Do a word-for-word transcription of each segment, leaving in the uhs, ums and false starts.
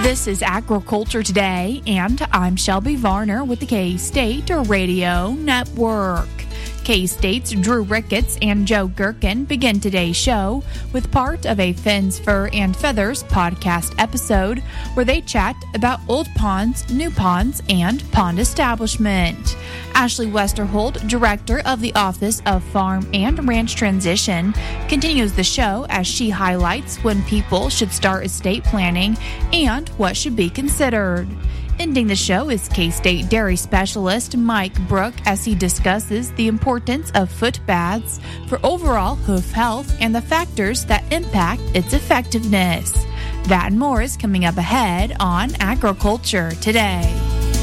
This is Agriculture Today, and I'm Shelby Varner with the K-State Radio Network. K-State's Drew Ricketts and Joe Gherkin begin today's show with part of a Fins, Fur, and Feathers podcast episode where they chat about old ponds, new ponds, and pond establishment. Ashley Westerhold, director of the Office of Farm and Ranch Transition, continues the show as she highlights when people should start estate planning and what should be considered. Ending the show is K-State dairy specialist Mike Brook as he discusses the importance of foot baths for overall hoof health and the factors that impact its effectiveness. That and more is coming up ahead on Agriculture Today.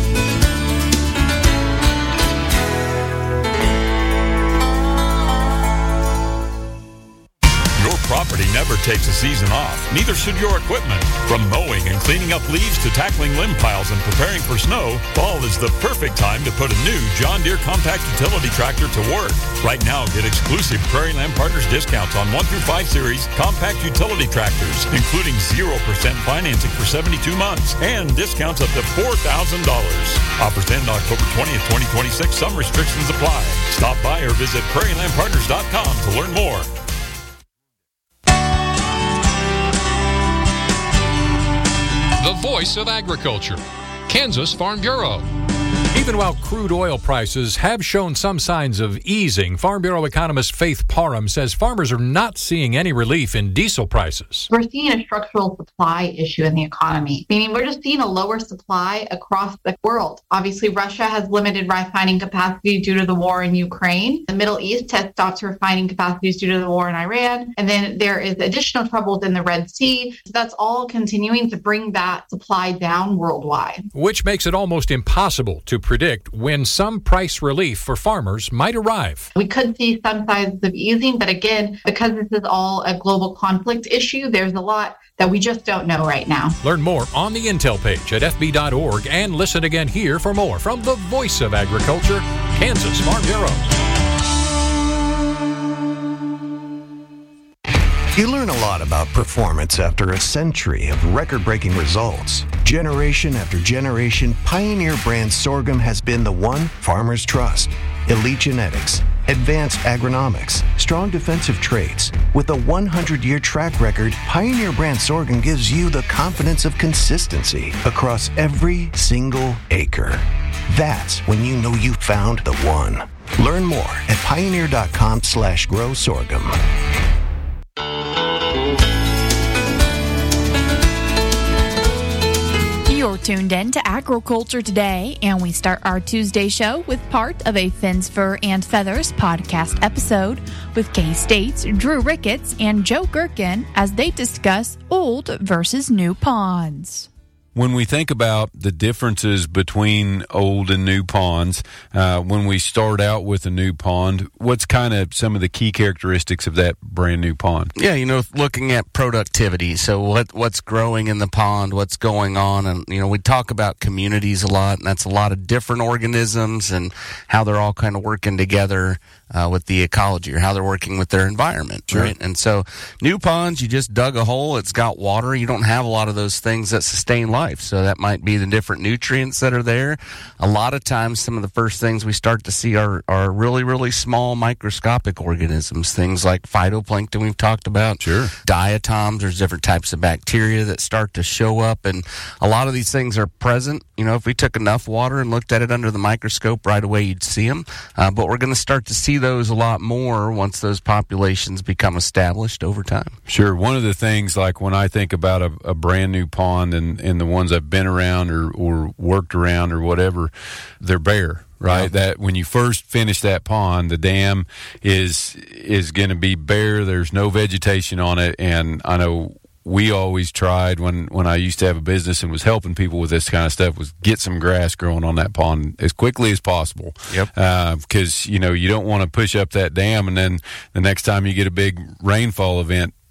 Property never takes a season off. Neither should your equipment. From mowing and cleaning up leaves to tackling limb piles and preparing for snow, fall is the perfect time to put a new John Deere compact utility tractor to work. Right now, get exclusive Prairie Land Partners discounts on one through five series compact utility tractors, including zero percent financing for seventy-two months and discounts up to four thousand dollars. Offers end October twentieth, twenty twenty-six. Some restrictions apply. Stop by or visit prairie land partners dot com to learn more. The voice of agriculture, Kansas Farm Bureau. Even while crude oil prices have shown some signs of easing, Farm Bureau economist Faith Parham says farmers are not seeing any relief in diesel prices. We're seeing a structural supply issue in the economy, meaning we're just seeing a lower supply across the world. Obviously, Russia has limited refining capacity due to the war in Ukraine. The Middle East has stopped refining capacities due to the war in Iran. And then there is additional troubles in the Red Sea. So that's all continuing to bring that supply down worldwide. Which makes it almost impossible to predict when some price relief for farmers might arrive. We could see some signs of easing, but again, because this is all a global conflict issue, there's a lot that we just don't know right now. Learn more on the Intel page at f b dot org and listen again here for more from the voice of agriculture, Kansas Farm Bureau. You learn a lot about performance after a century of record-breaking results. Generation after generation, Pioneer brand sorghum has been the one farmers trust. Elite genetics, advanced agronomics, strong defensive traits. With a one hundred year track record, Pioneer brand sorghum gives you the confidence of consistency across every single acre. That's when you know you found the one. Learn more at pioneer.com slash grow sorghum. You're tuned in to Agriculture Today, and we start our Tuesday show with part of a Fins, Fur, and Feathers podcast episode with K-State's Drew Ricketts and Joe Gherkin as they discuss old versus new ponds. When we think about the differences between old and new ponds, uh, when we start out with a new pond, what's kind of some of the key characteristics of that brand new pond? Yeah, you know, looking at productivity. So what what's growing in the pond, what's going on. And, you know, we talk about communities a lot, and that's a lot of different organisms and how they're all kind of working together uh, with the ecology or how they're working with their environment, sure. right? And so new ponds, you just dug a hole, it's got water. You don't have a lot of those things that sustain life. So that might be the different nutrients that are there. A lot of times, some of the first things we start to see are, are really, really small microscopic organisms, things like phytoplankton we've talked about. Sure. Diatoms, there's different types of bacteria that start to show up, and a lot of these things are present. You know, if we took enough water and looked at it under the microscope right away, you'd see them. Uh, but we're going to start to see those a lot more once those populations become established over time. Sure. One of the things, like when I think about a, a brand new pond and, and the ones I've been around or, or worked around or whatever, they're bare. Right, yeah. That when you first finish that pond, the dam is is going to be bare. There's no vegetation on it, and I know we always tried when, when I used to have a business and was helping people with this kind of stuff was get some grass growing on that pond as quickly as possible. Yep. Because uh, you know you don't want to push up that dam, and then the next time you get a big rainfall event,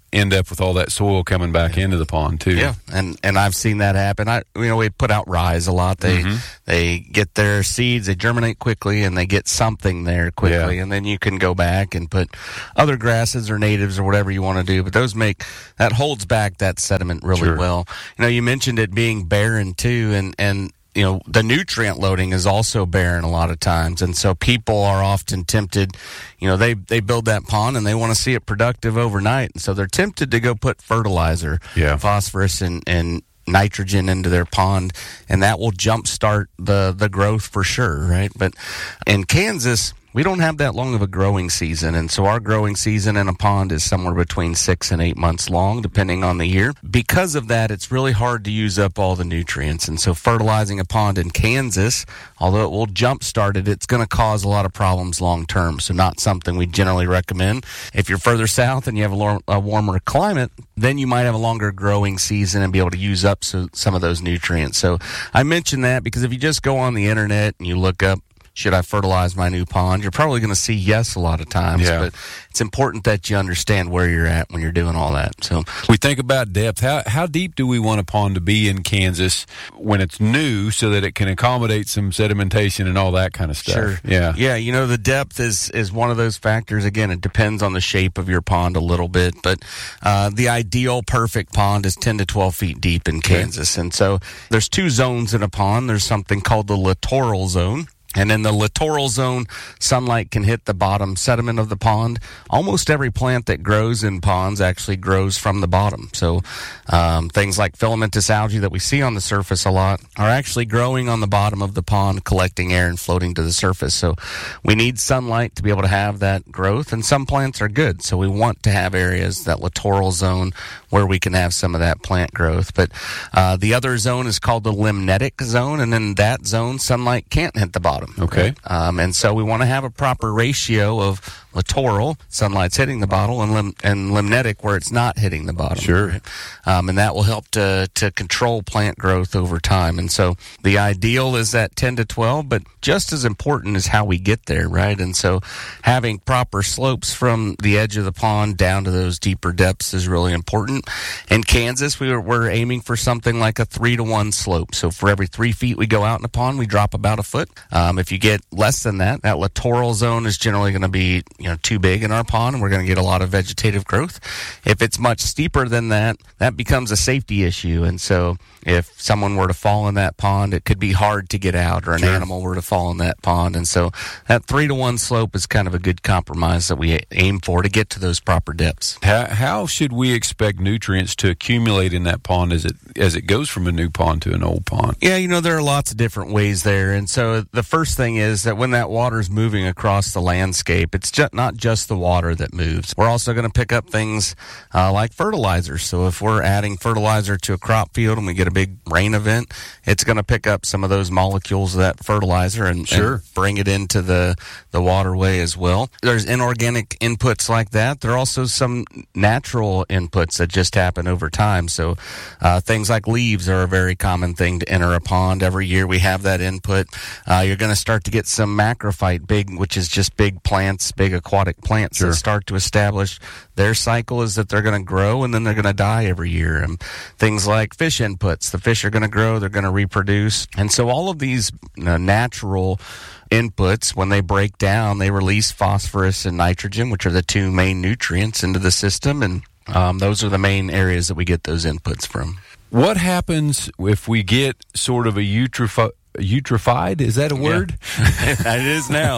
end up with all that soil coming back yeah. into the pond too. Yeah, and and I've seen that happen. I you know we put out rye a lot. They mm-hmm. they get their seeds, they germinate quickly, and they get something there quickly, yeah. and then you can go back and put other grasses or natives or whatever you want to do. But those make that holds back that sediment really sure. well. You know, you mentioned it being barren too, and and. You know, the nutrient loading is also barren a lot of times. And so people are often tempted, you know, they, they build that pond and they want to see it productive overnight. And so they're tempted to go put fertilizer, yeah. phosphorus and, and nitrogen into their pond. And that will jumpstart the, the growth for sure, right? But in Kansas, we don't have that long of a growing season, and so our growing season in a pond is somewhere between six and eight months long, depending on the year. Because of that, it's really hard to use up all the nutrients, and so fertilizing a pond in Kansas, although it will jumpstart it, it's going to cause a lot of problems long term, so not something we generally recommend. If you're further south and you have a, lo- a warmer climate, then you might have a longer growing season and be able to use up so, some of those nutrients. So I mention that because if you just go on the internet and you look up, should I fertilize my new pond? You're probably going to see yes a lot of times, yeah. but it's important that you understand where you're at when you're doing all that. So we think about depth. How how deep do we want a pond to be in Kansas when it's new so that it can accommodate some sedimentation and all that kind of stuff? Sure. Yeah. Yeah, you know, the depth is, is one of those factors. Again, it depends on the shape of your pond a little bit, but uh, the ideal perfect pond is ten to twelve feet deep in Kansas. Okay. And so there's two zones in a pond. There's something called the littoral zone. And in the littoral zone, sunlight can hit the bottom sediment of the pond. Almost every plant that grows in ponds actually grows from the bottom. So um, things like filamentous algae that we see on the surface a lot are actually growing on the bottom of the pond, collecting air and floating to the surface. So we need sunlight to be able to have that growth, and some plants are good. So we want to have areas, that littoral zone, where we can have some of that plant growth. But uh, the other zone is called the limnetic zone, and in that zone, sunlight can't hit the bottom. Okay. Um, and so we want to have a proper ratio of littoral, sunlight's hitting the bottom, and, lim- and limnetic, where it's not hitting the bottom. Sure. Right? Um, and that will help to, to control plant growth over time. And so the ideal is that ten to twelve, but just as important is how we get there, right? And so having proper slopes from the edge of the pond down to those deeper depths is really important. In Kansas, we were, we're aiming for something like a three to one slope. So for every three feet we go out in a pond, we drop about a foot. Um, if you get less than that, that littoral zone is generally going to be, you know, too big in our pond, and we're going to get a lot of vegetative growth. If it's much steeper than that, that becomes a safety issue. And so if someone were to fall in that pond, it could be hard to get out, or an sure. animal were to fall in that pond. And so that three to one slope is kind of a good compromise that we aim for to get to those proper depths. How, how should we expect nutrients to accumulate in that pond as it as it goes from a new pond to an old pond? Yeah, you know, there are lots of different ways there. And so the first thing is that when that water is moving across the landscape, it's just not just the water that moves. We're also going to pick up things uh, like fertilizer. So if we're adding fertilizer to a crop field and we get a big rain event, it's going to pick up some of those molecules of that fertilizer and, sure. and bring it into the, the waterway as well. There's inorganic inputs like that. There are also some natural inputs that just happen over time. So uh, things like leaves are a very common thing to enter a pond. Every year we have that input. Uh, you're going to start to get some macrophyte, big, which is just big plants, big aquatic plants sure. that start to establish their cycle is that they're going to grow and then they're going to die every year. And things like fish inputs, the fish are going to grow, they're going to reproduce. And so all of these you know, natural inputs, when they break down, they release phosphorus and nitrogen, which are the two main nutrients, into the system. And um, those are the main areas that we get those inputs from. What happens if we get sort of a eutroph- eutrophied? Is that a word? Yeah. It is now.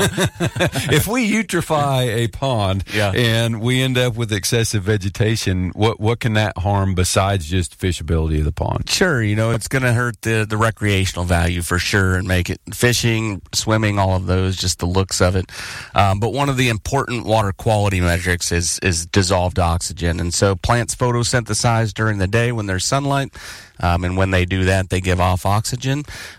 If we eutrophy a pond yeah. and we end up with excessive vegetation, what what can that harm besides just fishability of the pond? Sure, you know, it's going to hurt the, the recreational value for sure and make it fishing, swimming, all of those, just the looks of it. Um, but one of the important water quality metrics is, is dissolved oxygen. And so plants photosynthesize during the day when there's sunlight. Um, and when they do that, they give off oxygen. When they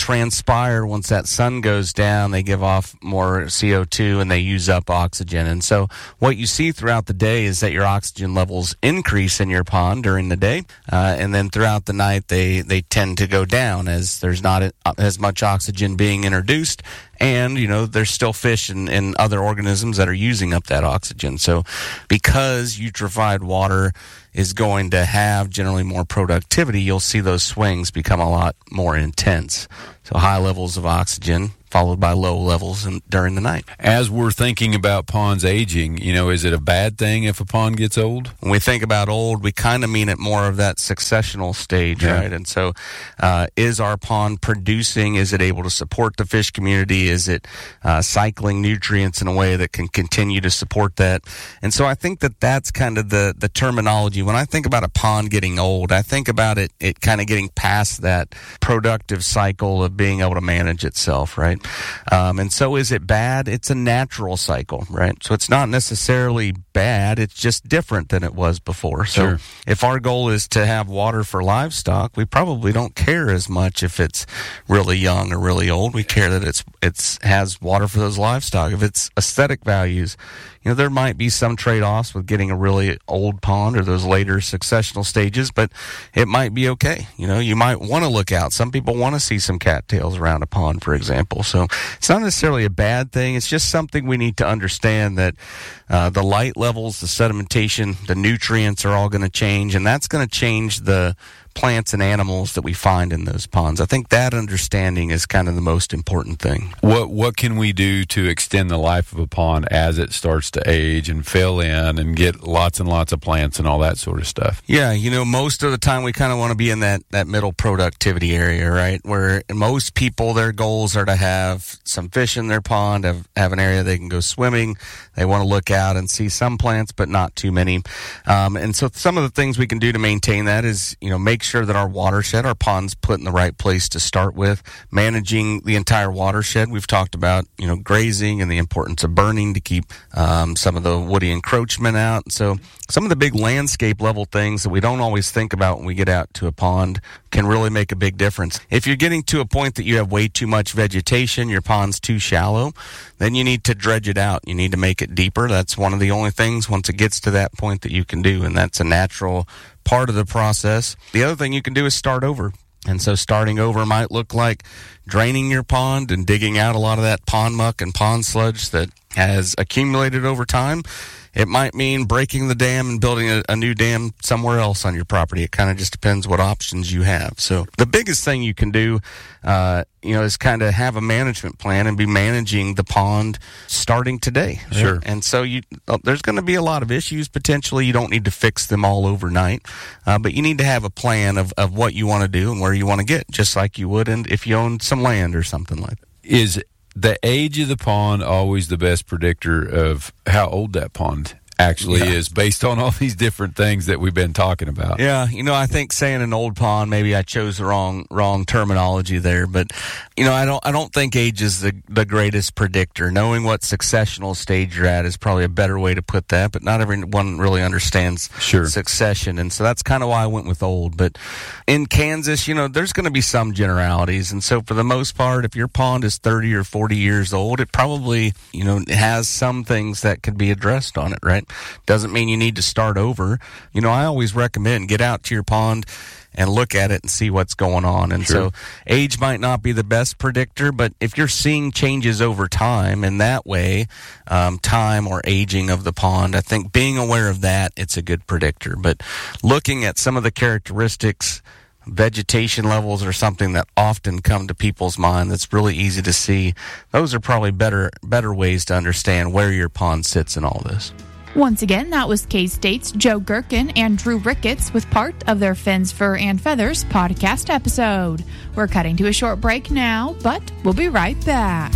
transpire, once that sun goes down, they give off more C O two and they use up oxygen. And so what you see throughout the day is that your oxygen levels increase in your pond during the day, uh, and then throughout the night they, they tend to go down as there's not as much oxygen being introduced. And, you know, there's still fish and, and other organisms that are using up that oxygen. So because eutrophied water is going to have generally more productivity, you'll see those swings become a lot more intense. So high levels of oxygen followed by low levels in, during the night. As we're thinking about ponds aging, you know, is it a bad thing if a pond gets old? When we think about old, we kind of mean it more of that successional stage, yeah. right? And so uh, is our pond producing? Is it able to support the fish community? Is it uh, cycling nutrients in a way that can continue to support that? And so I think that that's kind of the, the terminology. When I think about a pond getting old, I think about it, it kind of getting past that productive cycle of being able to manage itself, right? Um, and so is it bad? It's a natural cycle, right? So it's not necessarily bad. It's just different than it was before. So sure. if our goal is to have water for livestock, we probably don't care as much if it's really young or really old. We care that it's it's has water for those livestock. If it's aesthetic values, you know, there might be some trade-offs with getting a really old pond or those later successional stages, but it might be okay. You know, you might want to look out. Some people want to see some cattails around a pond, for example. So it's not necessarily a bad thing. It's just something we need to understand that uh, the light levels, the sedimentation, the nutrients are all going to change, and that's going to change the plants and animals that we find in those ponds. I think that understanding is kind of the most important thing. What what can we do to extend the life of a pond as it starts to age and fill in and get lots and lots of plants and all that sort of stuff? Yeah, you know, most of the time we kind of want to be in that, that middle productivity area, right? Where most people, their goals are to have some fish in their pond, have, have an area they can go swimming. They want to look out and see some plants, but not too many. Um, and so some of the things we can do to maintain that is, you know, make sure that our watershed, our pond's put in the right place to start with. Managing the entire watershed. We've talked about, you know, grazing and the importance of burning to keep um, some of the woody encroachment out. So some of the big landscape level things that we don't always think about when we get out to a pond can really make a big difference. If you're getting to a point that you have way too much vegetation, your pond's too shallow, then you need to dredge it out. You need to make it deeper. That's one of the only things once it gets to that point that you can do, and that's a natural part of the process. The other thing you can do is start over. And so starting over might look like draining your pond and digging out a lot of that pond muck and pond sludge that has accumulated over time. It might mean breaking the dam and building a, a new dam somewhere else on your property. It kind of just depends what options you have. So the biggest thing you can do, uh, you know, is kind of have a management plan and be managing the pond starting today. Right? Sure. And so you, uh, there's going to be a lot of issues potentially. You don't need to fix them all overnight, uh, but you need to have a plan of, of what you want to do and where you want to get, just like you would and if you own some land or something like that. Is the age of the pond always the best predictor of how old that pond actually yeah. is, based on all these different things that we've been talking about? Yeah, you know, I think saying an old pond, maybe I chose the wrong wrong terminology there, but you know, I don't I don't think age is the the greatest predictor. Knowing what successional stage you're at is probably a better way to put that, but not everyone really understands sure. succession, and so that's kind of why I went with old. But in Kansas, you know, there's going to be some generalities, and so for the most part, if your pond is thirty or forty years old, it probably, you know, has some things that could be addressed on it, right? Doesn't mean you need to start over. You know, I always recommend get out to your pond and look at it and see what's going on. And sure. so age might not be the best predictor, but if you're seeing changes over time in that way, um, time or aging of the pond, I think being aware of that, it's a good predictor. But looking at some of the characteristics, vegetation levels are something that often come to people's mind that's really easy to see. Those are probably better better ways to understand where your pond sits in all this. Once again, that was K-State's Joe Gherkin and Drew Ricketts with part of their Fins, Fur, and Feathers podcast episode. We're cutting to a short break now, but we'll be right back.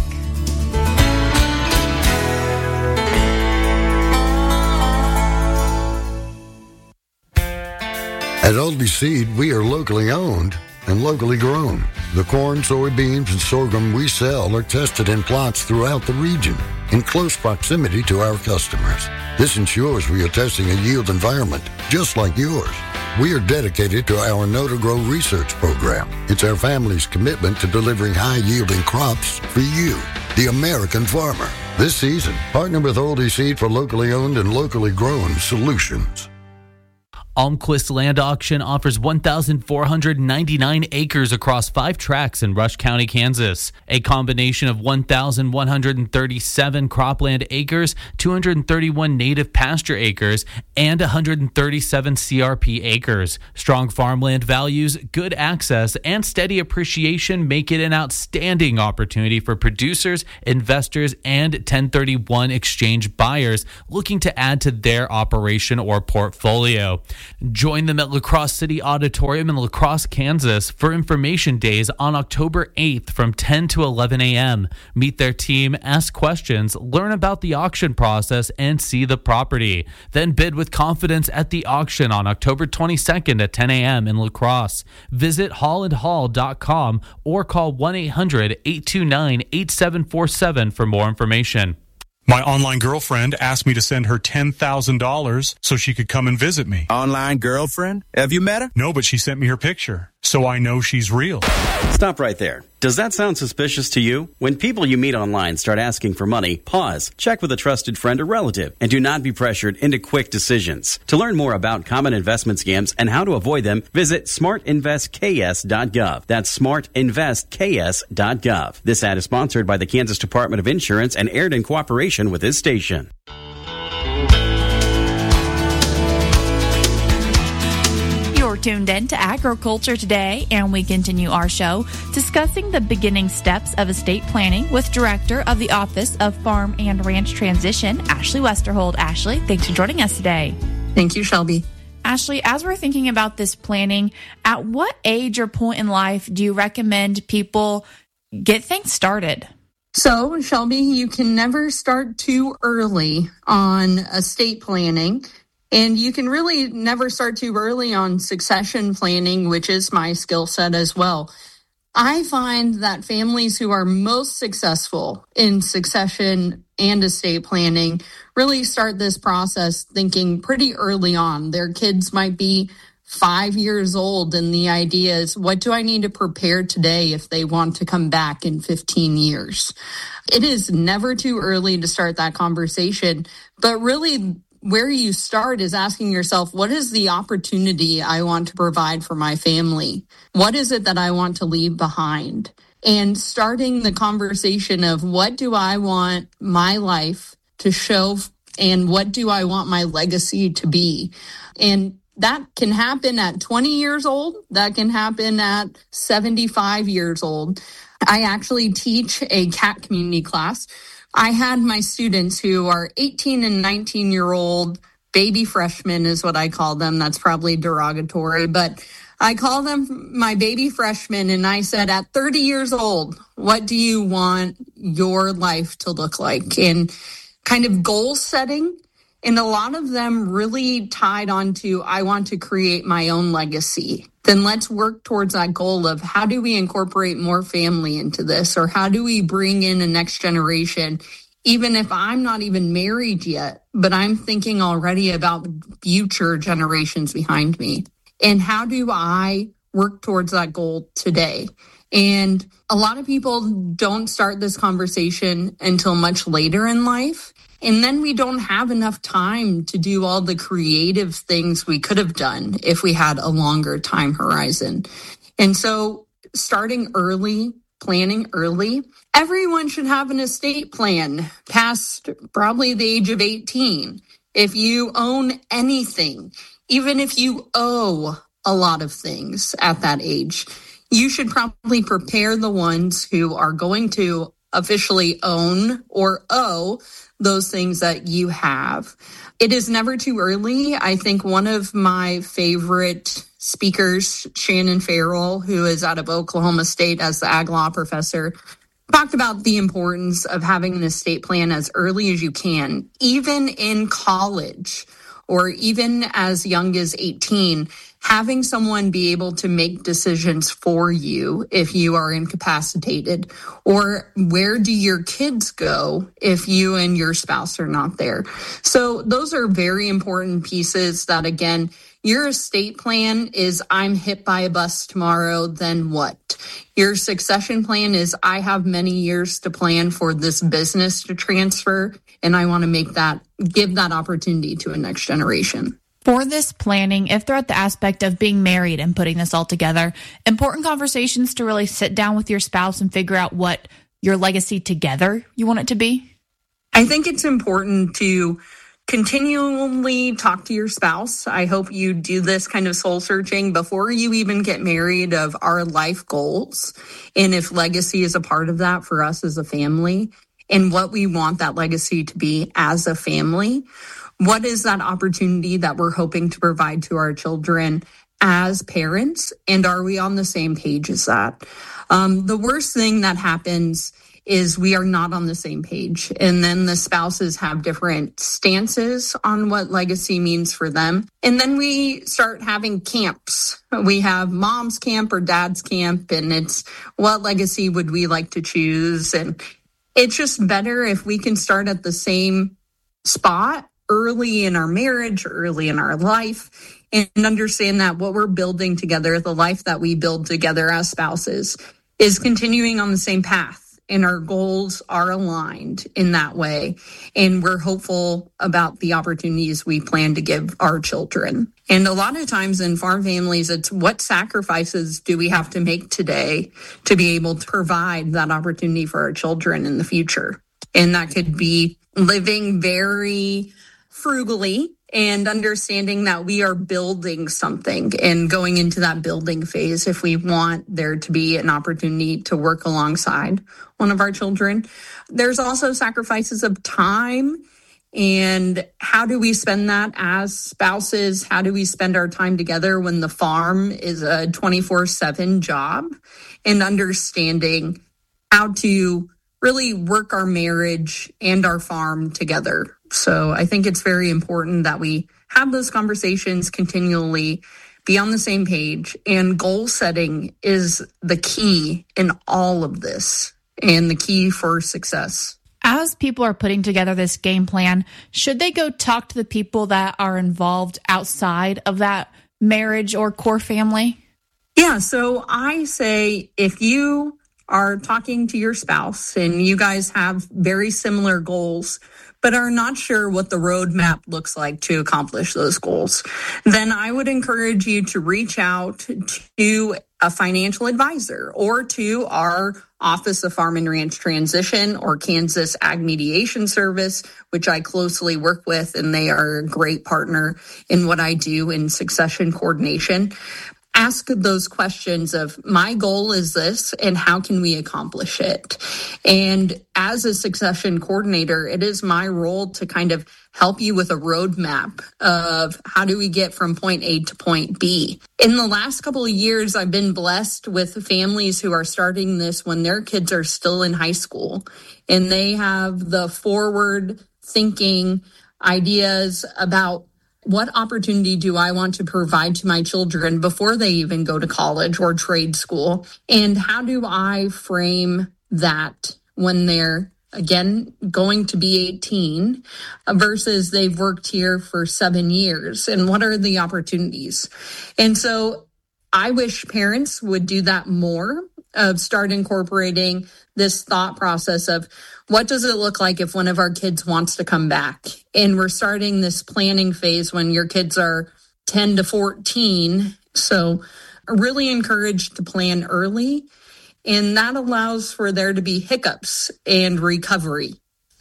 At Aldby Seed, we are locally owned and locally grown. The corn, soybeans, and sorghum we sell are tested in plots throughout the region in close proximity to our customers. This ensures we are testing a yield environment just like yours. We are dedicated to our Know to Grow research program. It's our family's commitment to delivering high-yielding crops for you, the American farmer. This season, partner with Oldie Seed for locally owned and locally grown solutions. Almquist Land Auction offers one thousand four hundred ninety-nine acres across five tracts in Rush County, Kansas. A combination of one thousand one hundred thirty-seven cropland acres, two hundred thirty-one native pasture acres, and one hundred thirty-seven C R P acres. Strong farmland values, good access, and steady appreciation make it an outstanding opportunity for producers, investors, and ten thirty-one exchange buyers looking to add to their operation or portfolio. Join them at La Crosse City Auditorium in La Crosse, Kansas for information days on October eighth from ten to eleven a.m. Meet their team, ask questions, learn about the auction process, and see the property. Then bid with confidence at the auction on October twenty-second at ten a.m. in La Crosse. Visit holland hall dot com or call one eight hundred eight two nine eight seven four seven for more information. My online girlfriend asked me to send her ten thousand dollars so she could come and visit me. Online girlfriend? Have you met her? No, but she sent me her picture, so I know she's real. Stop right there. Does that sound suspicious to you? When people you meet online start asking for money, pause, check with a trusted friend or relative, and do not be pressured into quick decisions. To learn more about common investment scams and how to avoid them, visit smart invest k s dot gov. That's smart invest k s dot gov. This ad is sponsored by the Kansas Department of Insurance and aired in cooperation with this station. You're tuned in to Agriculture Today, and we continue our show discussing the beginning steps of estate planning with Director of the Office of Farm and Ranch Transition, Ashley Westerhold. Ashley, thanks for joining us today. Thank you, Shelby. Ashley, as we're thinking about this planning, at what age or point in life do you recommend people get things started? So, Shelby, you can never start too early on estate planning. And you can really never start too early on succession planning, which is my skill set as well. I find that families who are most successful in succession and estate planning really start this process thinking pretty early on. Their kids might be five years old, and the idea is, what do I need to prepare today if they want to come back in fifteen years? It is never too early to start that conversation, but really where you start is asking yourself, what is the opportunity I want to provide for my family? What is it that I want to leave behind? And starting the conversation of what do I want my life to show and what do I want my legacy to be? And that can happen at twenty years old. That can happen at seventy-five years old. I actually teach a C A T community class. I had my students who are eighteen and nineteen year old baby freshmen is what I call them. That's probably derogatory, but I call them my baby freshmen. And I said, at thirty years old, what do you want your life to look like? And kind of goal setting. And a lot of them really tied onto, I want to create my own legacy. Then let's work towards that goal of how do we incorporate more family into this? Or how do we bring in a next generation? Even if I'm not even married yet, but I'm thinking already about future generations behind me. And how do I work towards that goal today? And a lot of people don't start this conversation until much later in life. And then we don't have enough time to do all the creative things we could have done if we had a longer time horizon. And so starting early, planning early, everyone should have an estate plan past probably the age of eighteen. If you own anything, even if you owe a lot of things at that age, you should probably prepare the ones who are going to officially own or owe those things that you have. It is never too early. I think one of my favorite speakers, Shannon Farrell, who is out of Oklahoma State as the ag law professor, talked about the importance of having an estate plan as early as you can, even in college or even as young as eighteen. Having someone be able to make decisions for you if you are incapacitated, or where do your kids go if you and your spouse are not there? So those are very important pieces that, again, Your estate plan is I'm hit by a bus tomorrow, then what? Your succession plan is I have many years to plan for this business to transfer, and I want to make that, give that opportunity to a next generation. For this planning, if they're at the aspect of being married and putting this all together, important conversations to really sit down with your spouse and figure out what your legacy together you want it to be? I think it's important to continually talk to your spouse. I hope you do this kind of soul searching before you even get married of our life goals. And if legacy is a part of that for us as a family and what we want that legacy to be as a family. What is that opportunity that we're hoping to provide to our children as parents? And are we on the same page as that? Um, the worst thing that happens is we are not on the same page. And then the spouses have different stances on what legacy means for them. And then we start having camps. We have mom's camp or dad's camp, and it's what legacy would we like to choose? And it's just better if we can start at the same spot early in our marriage, early in our life, and understand that what we're building together, the life that we build together as spouses, is continuing on the same path. And our goals are aligned in that way. And we're hopeful about the opportunities we plan to give our children. And a lot of times in farm families, it's what sacrifices do we have to make today to be able to provide that opportunity for our children in the future? And that could be living very frugally and understanding that we are building something and going into that building phase if we want there to be an opportunity to work alongside one of our children. There's also sacrifices of time, and how do we spend that as spouses? How do we spend our time together when the farm is a twenty-four seven job, and understanding how to really work our marriage and our farm together. So I think it's very important that we have those conversations continually, be on the same page, and goal setting is the key in all of this and the key for success. As people are putting together this game plan, should they go talk to the people that are involved outside of that marriage or core family? Yeah, so I say if you are talking to your spouse and you guys have very similar goals, but are not sure what the roadmap looks like to accomplish those goals, then I would encourage you to reach out to a financial advisor or to our Office of Farm and Ranch Transition or Kansas Ag Mediation Service, which I closely work with, and they are a great partner in what I do in succession coordination. Ask those questions of my goal is this and how can we accomplish it? And as a succession coordinator, it is my role to kind of help you with a roadmap of how do we get from point A to point B. In the last couple of years, I've been blessed with families who are starting this when their kids are still in high school, and they have the forward thinking ideas about what opportunity do I want to provide to my children before they even go to college or trade school? And how do I frame that when they're, again, going to be eighteen versus they've worked here for seven years? And what are the opportunities? And so I wish parents would do that more, of start incorporating this thought process of what does it look like if one of our kids wants to come back? And we're starting this planning phase when your kids are ten to fourteen. So really encouraged to plan early. And that allows for there to be hiccups and recovery.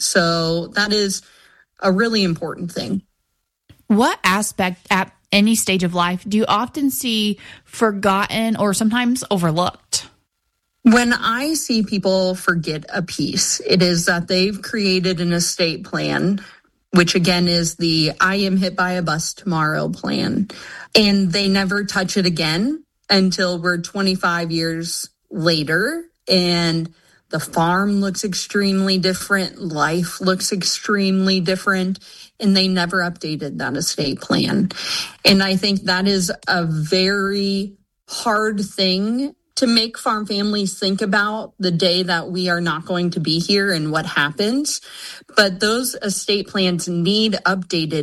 So that is a really important thing. What aspect at any stage of life do you often see forgotten or sometimes overlooked? When I see people forget a piece, it is that they've created an estate plan, which again is the I am hit by a bus tomorrow plan, and they never touch it again until we're twenty-five years later, and the farm looks extremely different, life looks extremely different, and they never updated that estate plan. And I think that is a very hard thing to make farm families think about the day that we are not going to be here and what happens. But those estate plans need updated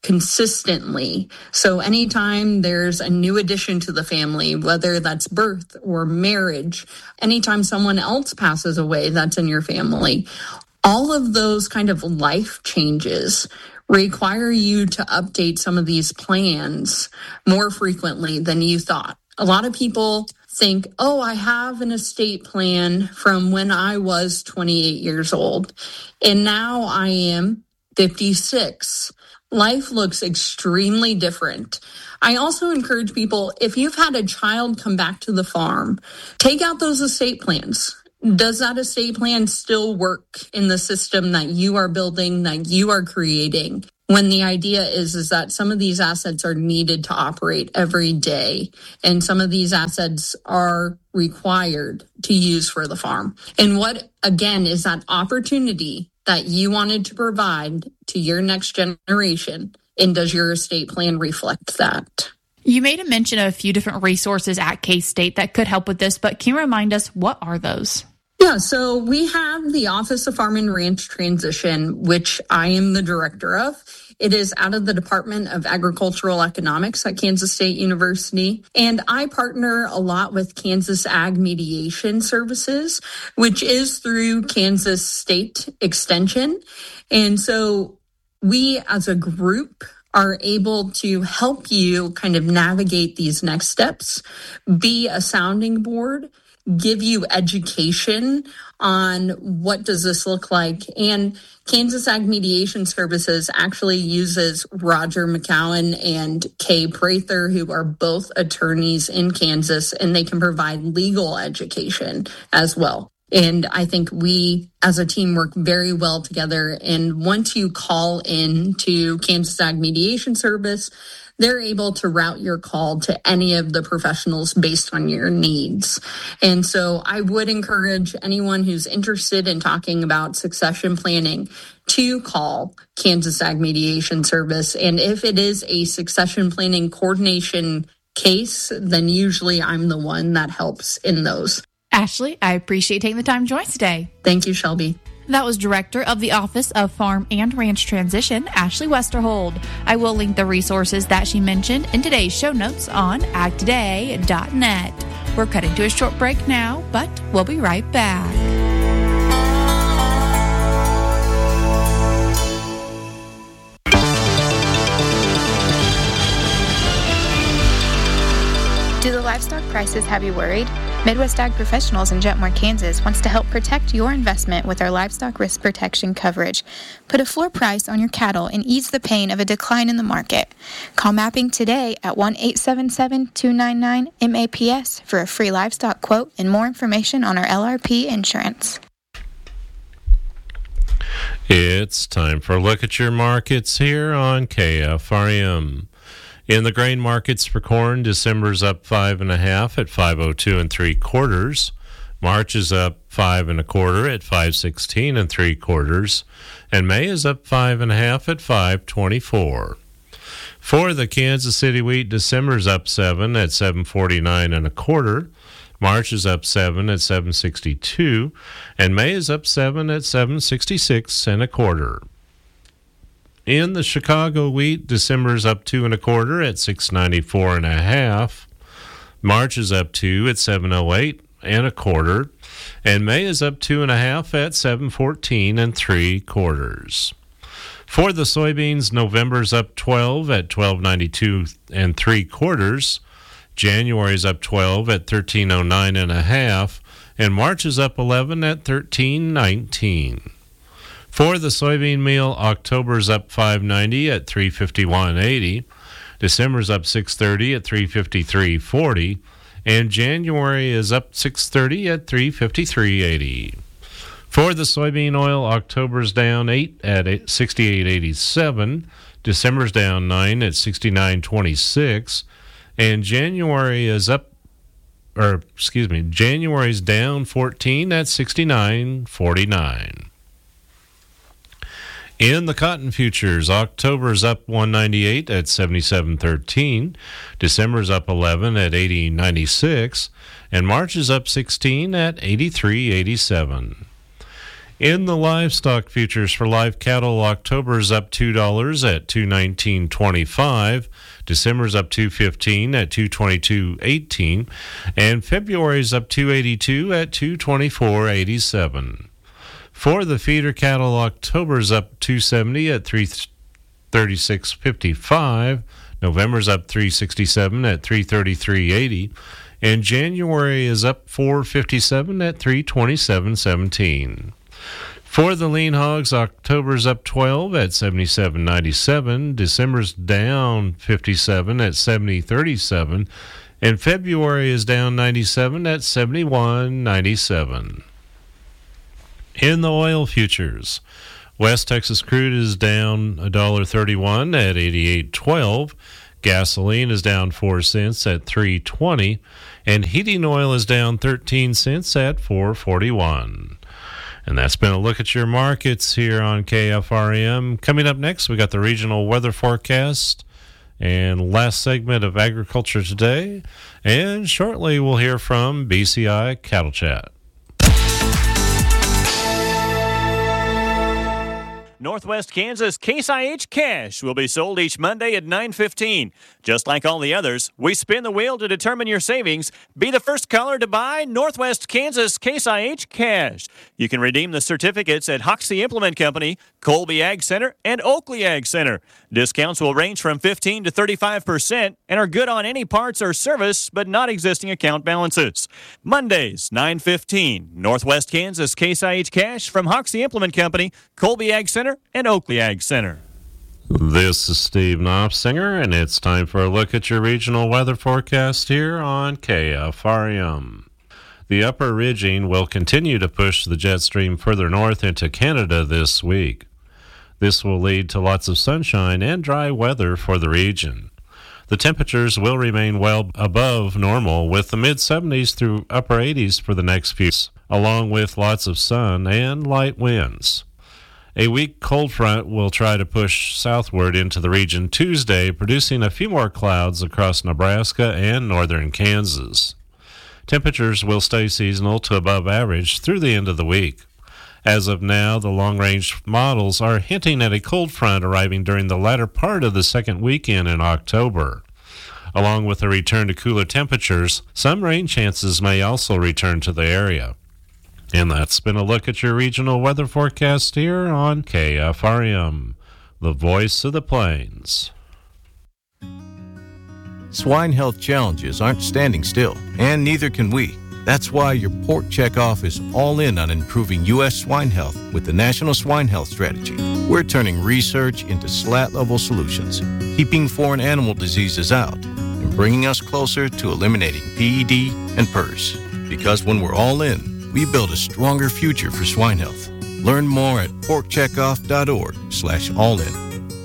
consistently. So anytime there's a new addition to the family, whether that's birth or marriage, anytime someone else passes away that's in your family, all of those kind of life changes require you to update some of these plans more frequently than you thought. A lot of people think, oh, I have an estate plan from when I was twenty-eight years old, and now I am fifty-six. Life looks extremely different. I also encourage people, if you've had a child come back to the farm, take out those estate plans. Does that estate plan still work in the system that you are building, that you are creating? When the idea is, is that some of these assets are needed to operate every day, and some of these assets are required to use for the farm. And what, again, is that opportunity that you wanted to provide to your next generation? And does your estate plan reflect that? You made a mention of a few different resources at K-State that could help with this, but can you remind us, what are those? Yeah, so we have the Office of Farm and Ranch Transition, which I am the director of. It is out of the Department of Agricultural Economics at Kansas State University. And I partner a lot with Kansas Ag Mediation Services, which is through Kansas State Extension. And so we as a group are able to help you kind of navigate these next steps, be a sounding board, give you education on what does this look like. And Kansas Ag Mediation Services actually uses Roger McCowan and Kay Prather, who are both attorneys in Kansas, and they can provide legal education as well. And I think we as a team work very well together. And once you call in to Kansas Ag Mediation Service, they're able to route your call to any of the professionals based on your needs. And so I would encourage anyone who's interested in talking about succession planning to call Kansas Ag Mediation Service. And if it is a succession planning coordination case, then usually I'm the one that helps in those. Ashley, I appreciate taking the time to join us today. Thank you, Shelby. That was Director of the Office of Farm and Ranch Transition, Ashley Westerhold. I will link the resources that she mentioned in today's show notes on ag today dot net. We're cutting to a short break now, but we'll be right back. Do the livestock prices have you worried? Midwest Ag Professionals in Jetmore, Kansas wants to help protect your investment with our livestock risk protection coverage. Put a floor price on your cattle and ease the pain of a decline in the market. Call Mapping today at one eight seven seven, two nine nine, M A P S for a free livestock quote and more information on our L R P insurance. It's time for a look at your markets here on K F R M. In the grain markets for corn, December's up five and a half at five oh two and three quarters. March is up five and a quarter at five sixteen and three quarters, and May is up five and a half at five twenty-four. For the Kansas City wheat, December's up seven at seven forty-nine and a quarter. March is up seven at seven sixty-two, and May is up seven at seven sixty-six and a quarter. In the Chicago wheat, December's up two and a quarter at six ninety-four and a half. March is up two at seven oh eight and a quarter, and May is up two and a half at seven fourteen and three quarters. For the soybeans, November's up twelve at twelve ninety-two and three quarters. January's up twelve at thirteen oh nine and a half, and March is up eleven at thirteen nineteen. For the soybean meal, October's up five ninety at three fifty-one eighty, December's up six thirty at three fifty-three forty, and January is up six thirty at three fifty-three eighty. For the soybean oil, October's down eight at sixty-eight eighty-seven, December's down nine at sixty-nine twenty-six, and January is up, or excuse me, January's down fourteen at sixty-nine forty-nine. In the cotton futures, October's up one ninety-eight at seventy-seven thirteen, December's up eleven at eighty ninety-six, and March is up sixteen at eighty-three eighty-seven. In the livestock futures for live cattle, October's up two dollars at two nineteen twenty-five. December's up two fifteen at two twenty-two eighteen, and February's up two eighty-two at two twenty-four eighty-seven. For the feeder cattle, October's up two seventy at three thirty-six fifty-five. November's up three sixty-seven at three thirty-three eighty, and January is up four fifty-seven at three twenty-seven seventeen. For the lean hogs, October's up twelve at seventy-seven ninety-seven, December's down fifty-seven at seventy thirty-seven, and February is down ninety-seven at seventy-one ninety-seven. In the oil futures, West Texas crude is down one dollar thirty-one at eighty-eight twelve, gasoline is down four cents at three twenty, and heating oil is down thirteen cents at four forty-one. And that's been a look at your markets here on K F R M. Coming up next, we got the regional weather forecast and last segment of Agriculture Today. And shortly, we'll hear from B C I Cattle Chat. Northwest Kansas Case I H Cash will be sold each Monday at nine fifteen. Just like all the others, we spin the wheel to determine your savings. Be the first caller to buy Northwest Kansas Case I H Cash. You can redeem the certificates at Hoxie Implement Company, Colby Ag Center, and Oakley Ag Center. Discounts will range from fifteen to thirty-five percent and are good on any parts or service, but not existing account balances. Mondays, nine fifteen. Northwest Kansas Case I H Cash from Hoxie Implement Company, Colby Ag Center, and Oakley Ag Center. This is Steve Knopfsinger, and it's time for a look at your regional weather forecast here on K F R M. The upper ridging will continue to push the jet stream further north into Canada this week. This will lead to lots of sunshine and dry weather for the region. The temperatures will remain well above normal, with the mid seventies through upper eighties for the next few days, along with lots of sun and light winds. A weak cold front will try to push southward into the region Tuesday, producing a few more clouds across Nebraska and northern Kansas. Temperatures will stay seasonal to above average through the end of the week. As of now, the long-range models are hinting at a cold front arriving during the latter part of the second weekend in October. Along with a return to cooler temperatures, some rain chances may also return to the area. And that's been a look at your regional weather forecast here on K F R M, the voice of the plains. Swine health challenges aren't standing still, and neither can we. That's why your Pork Checkoff is all in on improving U S swine health with the National Swine Health Strategy. We're turning research into slat-level solutions, keeping foreign animal diseases out, and bringing us closer to eliminating P E D and P E R S. Because when we're all in, we build a stronger future for swine health. Learn more at porkcheckoff.org slash all in.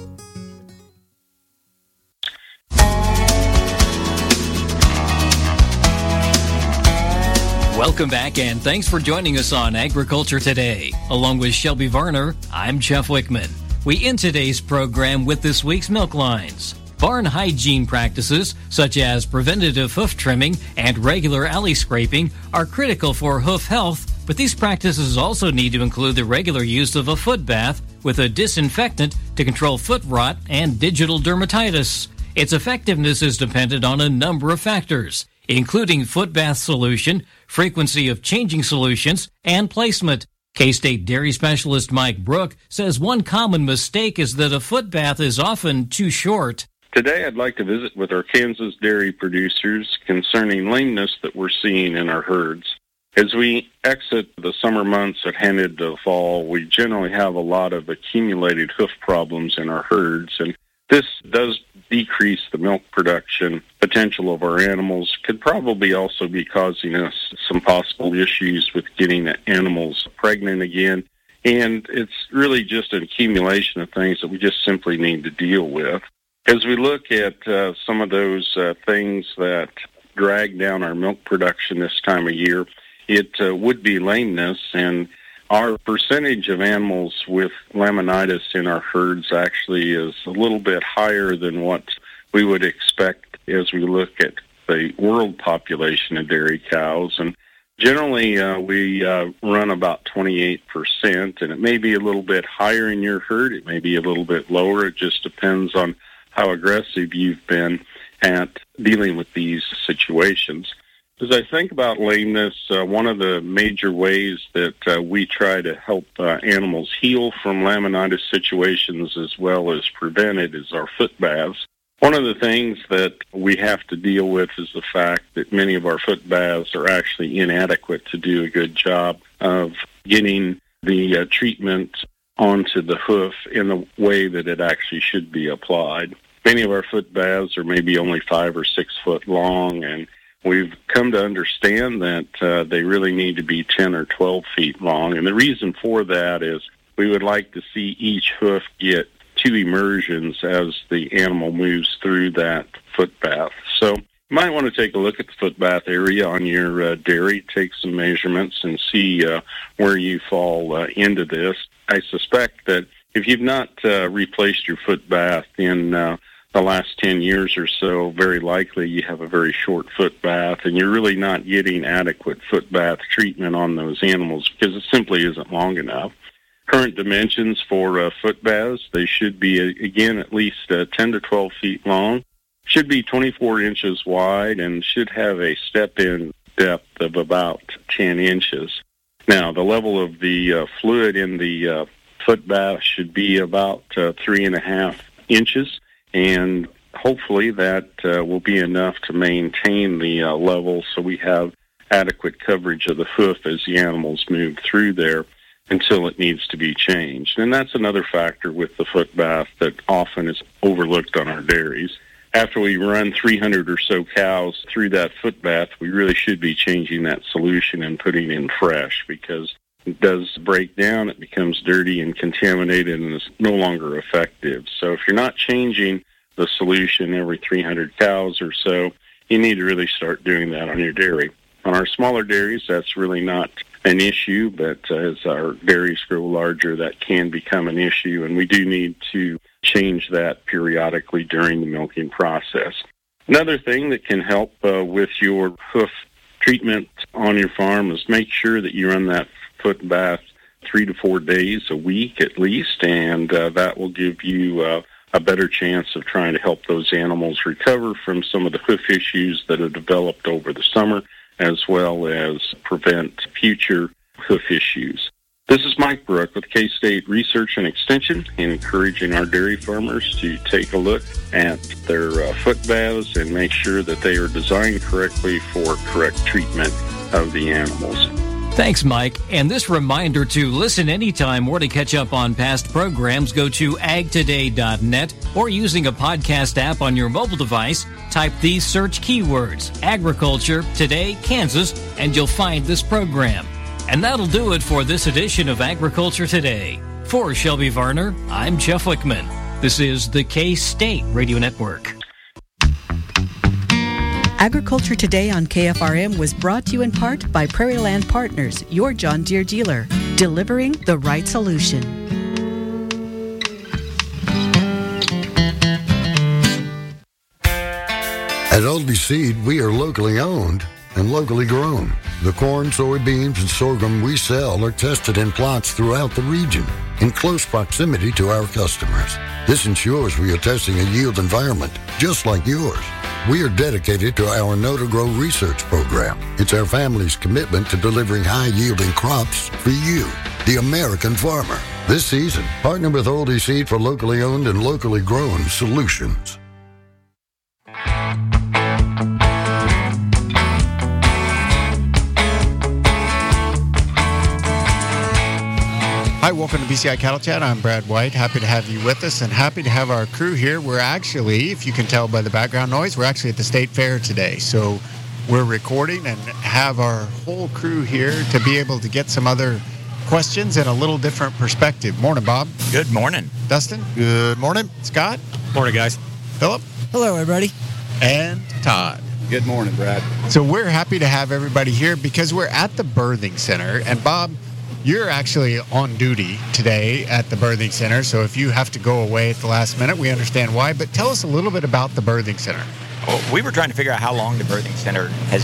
Welcome back, and thanks for joining us on Agriculture Today. Along with Shelby Varner, I'm Jeff Wickman. We end today's program with this week's milk lines. Barn hygiene practices, such as preventative hoof trimming and regular alley scraping, are critical for hoof health, but these practices also need to include the regular use of a foot bath with a disinfectant to control foot rot and digital dermatitis. Its effectiveness is dependent on a number of factors, including foot bath solution, frequency of changing solutions, and placement. K-State dairy specialist Mike Brook says one common mistake is that a foot bath is often too short. Today, I'd like to visit with our Kansas dairy producers concerning lameness that we're seeing in our herds. As we exit the summer months and head into fall, we generally have a lot of accumulated hoof problems in our herds, and this does decrease the milk production potential of our animals. Could probably also be causing us some possible issues with getting the animals pregnant again, and it's really just an accumulation of things that we just simply need to deal with. As we look at uh, some of those uh, things that drag down our milk production this time of year, it uh, would be lameness, and our percentage of animals with laminitis in our herds actually is a little bit higher than what we would expect as we look at the world population of dairy cows. And Generally, uh, we uh, run about twenty-eight percent, and it may be a little bit higher in your herd. It may be a little bit lower. It just depends on how aggressive you've been at dealing with these situations. As I think about lameness, uh, one of the major ways that uh, we try to help uh, animals heal from laminitis situations as well as prevent it is our foot baths. One of the things that we have to deal with is the fact that many of our foot baths are actually inadequate to do a good job of getting the uh, treatment onto the hoof in the way that it actually should be applied. Many of our foot baths are maybe only five or six foot long, and we've come to understand that uh, they really need to be ten or twelve feet long. And the reason for that is we would like to see each hoof get two immersions as the animal moves through that foot bath. So you might want to take a look at the foot bath area on your uh, dairy, take some measurements, and see uh, where you fall uh, into this. I suspect that if you've not uh, replaced your foot bath in uh, the last ten years or so, very likely you have a very short foot bath, and you're really not getting adequate foot bath treatment on those animals because it simply isn't long enough. Current dimensions for uh, foot baths, they should be, again, at least uh, ten to twelve feet long, should be twenty-four inches wide, and should have a step-in depth of about ten inches. Now, the level of the uh, fluid in the uh, foot bath should be about uh, three and a half inches, and hopefully that uh, will be enough to maintain the uh, level so we have adequate coverage of the hoof as the animals move through there until it needs to be changed. And that's another factor with the foot bath that often is overlooked on our dairies. After we run three hundred or so cows through that foot bath, we really should be changing that solution and putting in fresh because it does break down, it becomes dirty and contaminated and is no longer effective. So if you're not changing the solution every three hundred cows or so, you need to really start doing that on your dairy. On our smaller dairies, that's really not an issue, but uh, as our dairies grow larger, that can become an issue, and we do need to change that periodically during the milking process. Another thing that can help uh, with your hoof treatment on your farm is make sure that you run that foot bath three to four days a week at least, and uh, that will give you uh, a better chance of trying to help those animals recover from some of the hoof issues that have developed over the summer, as well as prevent future hoof issues. This is Mike Brook with K-State Research and Extension, encouraging our dairy farmers to take a look at their uh, foot baths and make sure that they are designed correctly for correct treatment of the animals. Thanks, Mike. And this reminder to listen anytime or to catch up on past programs, go to ag today dot net or using a podcast app on your mobile device, type these search keywords, Agriculture Today, Kansas, and you'll find this program. And that'll do it for this edition of Agriculture Today. For Shelby Varner, I'm Jeff Wickman. This is the K-State Radio Network. Agriculture Today on K F R M was brought to you in part by Prairie Land Partners, your John Deere dealer, delivering the right solution. At Oldie Seed, we are locally owned and locally grown. The corn, soybeans, and sorghum we sell are tested in plots throughout the region in close proximity to our customers. This ensures we are testing a yield environment just like yours. We are dedicated to our Know to Grow research program. It's our family's commitment to delivering high-yielding crops for you, the American farmer. This season, partner with Oldie Seed for locally owned and locally grown solutions. Hi, welcome to B C I Cattle Chat. I'm Brad White. Happy to have you with us and happy to have our crew here. We're actually, if you can tell by the background noise, we're actually at the State Fair today. So we're recording and have our whole crew here to be able to get some other questions and a little different perspective. Morning, Bob. Good morning. Dustin. Good morning. Scott. Morning, guys. Philip. Hello, everybody. And Todd. Good morning, Brad. So we're happy to have everybody here because we're at the Birthing Center. And Bob, you're actually on duty today at the Birthing Center, so if you have to go away at the last minute, we understand why. But tell us a little bit about the Birthing Center. Well, we were trying to figure out how long the Birthing Center has been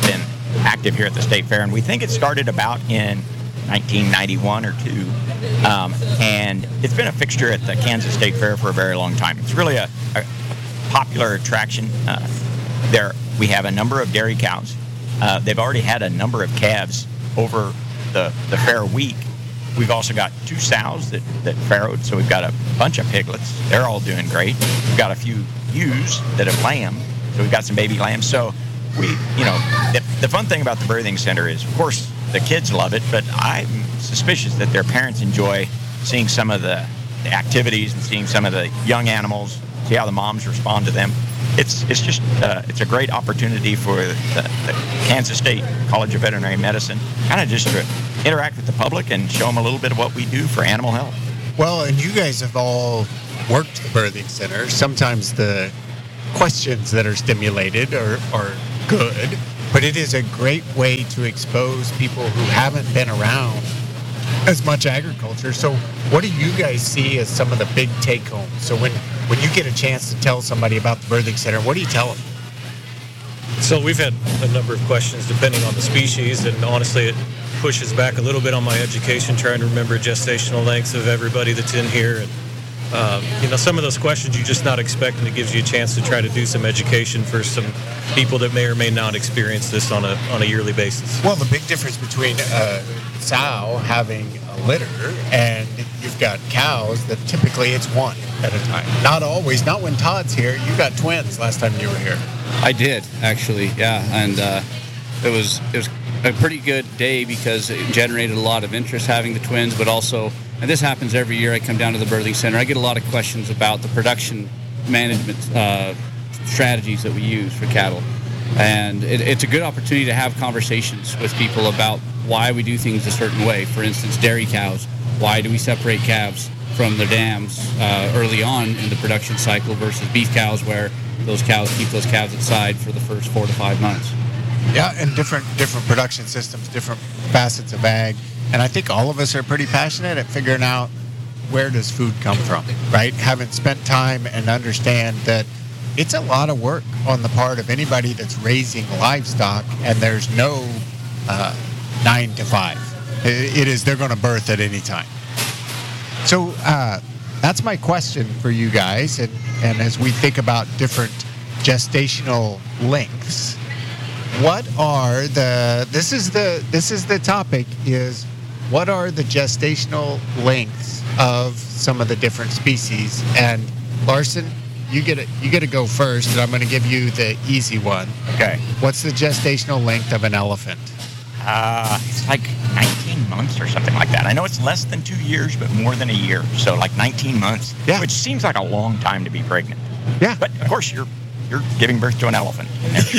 active here at the State Fair, and we think it started about in nineteen ninety-one or two, um, and it's been a fixture at the Kansas State Fair for a very long time. It's really a, a popular attraction. Uh, there, we have a number of dairy cows. Uh, they've already had a number of calves over the, the fair week. We've also got two sows that, that farrowed, so we've got a bunch of piglets. They're all doing great. We've got a few ewes that have lamb, so we've got some baby lambs. So we, you know, the, the fun thing about the birthing center is, of course, the kids love it, but I'm suspicious that their parents enjoy seeing some of the, the activities and seeing some of the young animals, see how the moms respond to them. It's it's just uh, it's a great opportunity for the, the Kansas State College of Veterinary Medicine, kind of just to interact with the public and show them a little bit of what we do for animal health. Well, and you guys have all worked the birthing center. Sometimes the questions that are stimulated are, are good, but it is a great way to expose people who haven't been around as much agriculture. So what do you guys see as some of the big take-homes? So when, when you get a chance to tell somebody about the birthing center, what do you tell them? So we've had a number of questions depending on the species, and honestly it pushes back a little bit on my education, trying to remember gestational lengths of everybody that's in here. And Um, you know, some of those questions you're just not expecting. It gives you a chance to try to do some education for some people that may or may not experience this on a on a yearly basis. Well, the big difference between a sow having a litter and you've got cows that typically it's one at a time. Not always. Not when Todd's here. You got twins last time you were here. I did, actually, yeah. And uh, it was it was a pretty good day because it generated a lot of interest having the twins, but also, and this happens every year, I come down to the birthing center. I get a lot of questions about the production management uh, strategies that we use for cattle. And it, it's a good opportunity to have conversations with people about why we do things a certain way. For instance, dairy cows. Why do we separate calves from their dams uh, early on in the production cycle versus beef cows, where those cows keep those calves inside for the first four to five months? Yeah, and different different production systems, different facets of ag. And I think all of us are pretty passionate at figuring out where does food come from, right? Having spent time and understand that it's a lot of work on the part of anybody that's raising livestock, and there's no uh, nine to five. It is, they're going to birth at any time. So uh, that's my question for you guys. And, and as we think about different gestational lengths, what are the, this is the, this is the topic is, what are the gestational lengths of some of the different species? And Larson, you get it. You get to go first, and I'm going to give you the easy one. Okay. What's the gestational length of an elephant? Uh, it's like nineteen months or something like that. I know it's less than two years, but more than a year. So like nineteen months, yeah. Which seems like a long time to be pregnant. Yeah. But of course, you're you're giving birth to an elephant.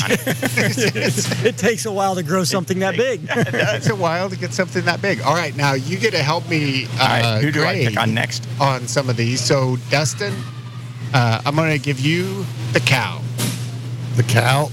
It takes a while to grow something that big. It takes a while to get something that big. All right, now you get to help me. Uh, All right, who do I grade pick on next? On some of these. So Dustin, uh, I'm going to give you the cow. The cow.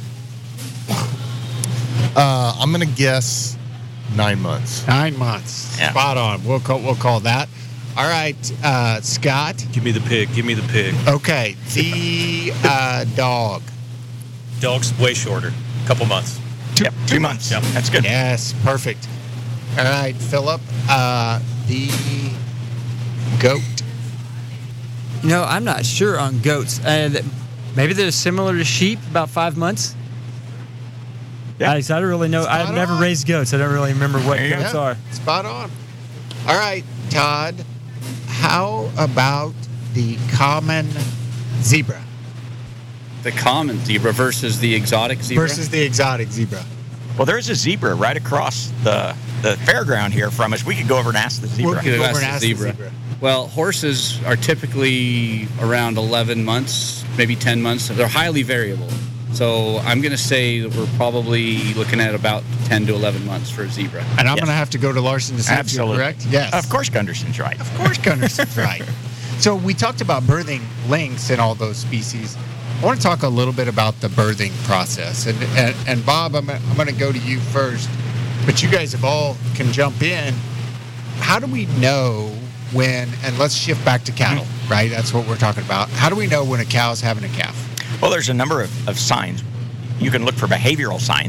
Uh, I'm going to guess nine months. Nine months. Yeah. Spot on. We'll call, we'll call that. All right, uh, Scott. Give me the pig. Give me the pig. Okay, the uh, dog. Dog's way shorter. Couple months. Two, yep, two, two months. months. Yep, that's good. Yes, perfect. All right, Philip. Uh, the goat. You know, I'm not sure on goats. Uh, maybe they're similar to sheep, about five months. Yeah. I, I don't really know. Spot I've on. never raised goats. I don't really remember what There goats go. are. Spot on. All right, Todd. How about the common zebra? The common zebra versus the exotic zebra? Versus the exotic zebra. Well, there's a zebra right across the, the fairground here from us. We could go over and ask the zebra. We could go over and ask the zebra. zebra. Well, horses are typically around eleven months, maybe ten months. They're highly variable. So I'm going to say that we're probably looking at about ten to eleven months for a zebra. And I'm Yes. going to have to go to Larson to see if you're correct. Yes. Of course Gunderson's right. Of course Gunderson's right. So we talked about birthing lengths in all those species. I want to talk a little bit about the birthing process. And and, and Bob, I'm, I'm going to go to you first. But you guys have all can jump in. How do we know when, and let's shift back to cattle, mm-hmm. right? That's what we're talking about. How do we know when a cow's having a calf? Well, there's a number of, of signs. You can look for behavioral signs.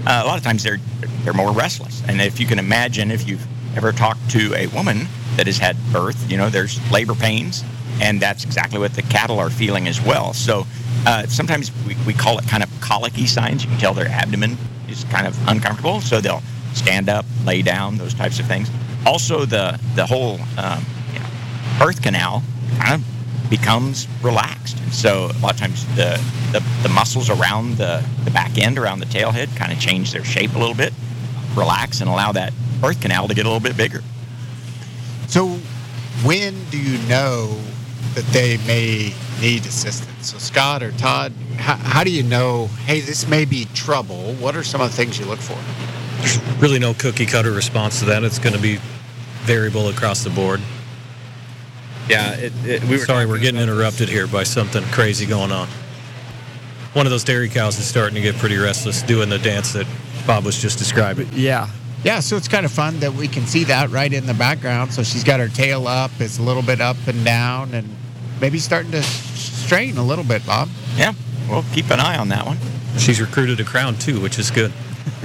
uh, a lot of times they're they're more restless. And if you can imagine, if you've ever talked to a woman that has had birth, you know, there's labor pains, and that's exactly what the cattle are feeling as well. So uh, sometimes we, we call it kind of colicky signs. You can tell their abdomen is kind of uncomfortable, so they'll stand up, lay down, those types of things. Also, the the whole um, you know, birth canal kind of becomes relaxed. And so a lot of times the, the, the muscles around the, the back end, around the tail head, kind of change their shape a little bit, relax, and allow that birth canal to get a little bit bigger. So when do you know that they may need assistance? So Scott or Todd, how, how do you know, hey, this may be trouble? What are some of the things you look for? There's really no cookie cutter response to that. It's going to be variable across the board. Yeah, it, it, we were sorry, we're getting interrupted here by something crazy going on. One of those dairy cows is starting to get pretty restless, doing the dance that Bob was just describing. Yeah. Yeah, so it's kind of fun that we can see that right in the background. So she's got her tail up, it's a little bit up and down, and maybe starting to strain a little bit, Bob. Yeah, we'll keep an eye on that one. She's recruited a crown, too, which is good.